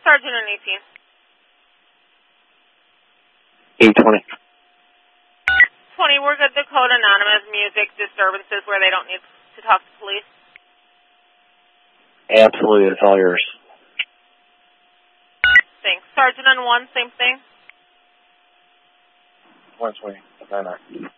Sergeant and 18. 820. 20, we're good to code anonymous music disturbances where they don't need to talk to police. Absolutely, it's all yours. Thanks. Sergeant on 1, same thing. 120. 99.